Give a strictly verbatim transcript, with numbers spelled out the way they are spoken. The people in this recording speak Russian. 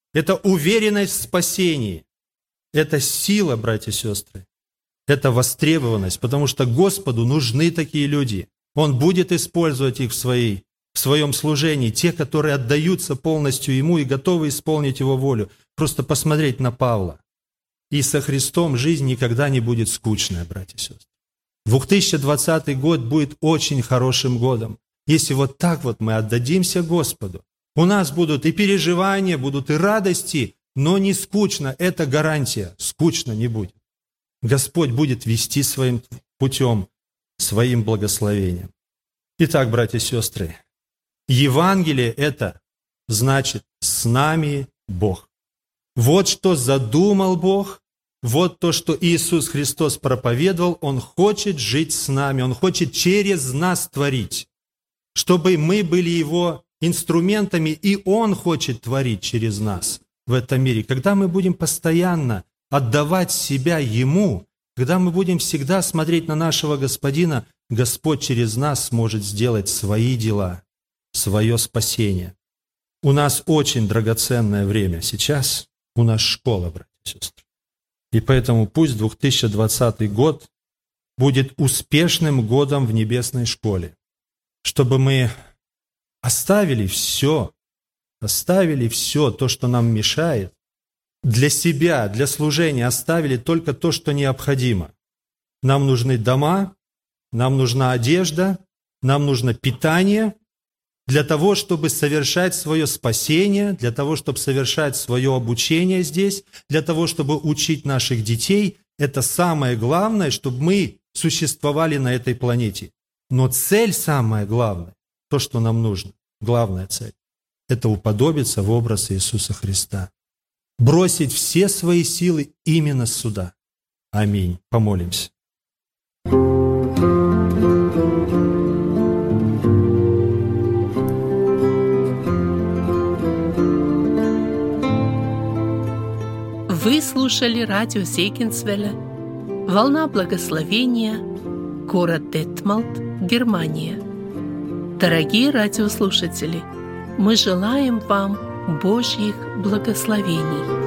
это уверенность в спасении, это сила, братья и сестры, это востребованность, потому что Господу нужны такие люди. Он будет использовать их в, своей, в своем служении, те, которые отдаются полностью Ему и готовы исполнить Его волю. Просто посмотреть на Павла. И со Христом жизнь никогда не будет скучная, братья и сестры. две тысячи двадцатый год будет очень хорошим годом, если вот так вот мы отдадимся Господу. У нас будут и переживания, будут и радости, но не скучно. Это гарантия. Скучно не будет. Господь будет вести своим путем, своим благословением. Итак, братья и сестры, Евангелие – это значит «с нами Бог». Вот что задумал Бог, вот то, что Иисус Христос проповедовал. Он хочет жить с нами, Он хочет через нас творить, чтобы мы были Его инструментами, и Он хочет творить через нас в этом мире. Когда мы будем постоянно отдавать себя Ему, когда мы будем всегда смотреть на нашего Господина, Господь через нас сможет сделать свои дела, свое спасение. У нас очень драгоценное время сейчас, у нас школа, братья и сестры. И поэтому пусть две тысячи двадцатый год будет успешным годом в небесной школе, чтобы мы оставили все, оставили все то, что нам мешает, для себя, для служения оставили только то, что необходимо. Нам нужны дома, нам нужна одежда, нам нужно питание для того, чтобы совершать свое спасение, для того, чтобы совершать свое обучение здесь, для того, чтобы учить наших детей. Это самое главное, чтобы мы существовали на этой планете. Но цель самая главная, то, что нам нужно, главная цель, это уподобиться в образ Иисуса Христа. Бросить все свои силы именно сюда. Аминь. Помолимся. Вы слушали радио Зегенсвелля, «Волна благословения», город Детмалт, Германия. Дорогие радиослушатели, мы желаем вам Божьих благословений.